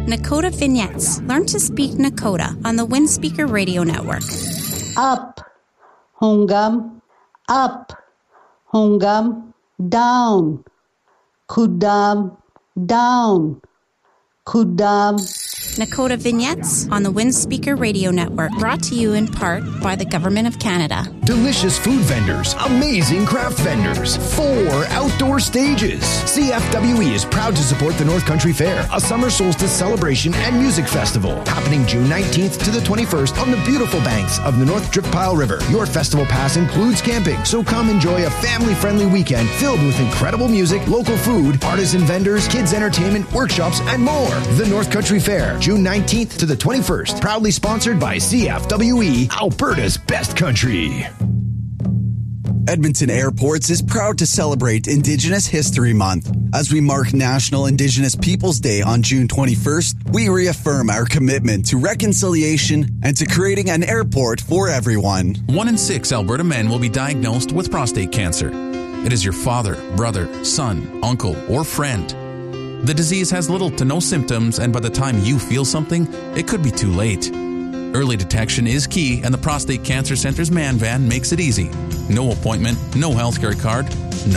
Nakota Vignettes. Learn to speak Nakota on the Windspeaker Radio Network. Up, hongam. Up, hongam. Down, kudam. Down, kudam. Nakota Vignettes on the Windspeaker Radio Network. Brought to you in part by the Government of Canada. Delicious food vendors, amazing craft vendors, 4 outdoor stages. CFWE is proud to support the North Country Fair, a summer solstice celebration and music festival happening June 19th to the 21st on the beautiful banks of the North Driftpile River. Your festival pass includes camping, so come enjoy a family-friendly weekend filled with incredible music, local food, artisan vendors, kids entertainment, workshops, and more. The North Country Fair, June 19th to the 21st. Proudly sponsored by CFWE, Alberta's best country. Edmonton Airports is proud to celebrate Indigenous History Month. As we mark National Indigenous Peoples Day on June 21st, we reaffirm our commitment to reconciliation and to creating an airport for everyone. 1 in 6 Alberta men will be diagnosed with prostate cancer. It is your father, brother, son, uncle, or friend. The disease has little to no symptoms, and by the time you feel something, it could be too late. Early detection is key, and the Prostate Cancer Center's Man Van makes it easy. No appointment, no healthcare card,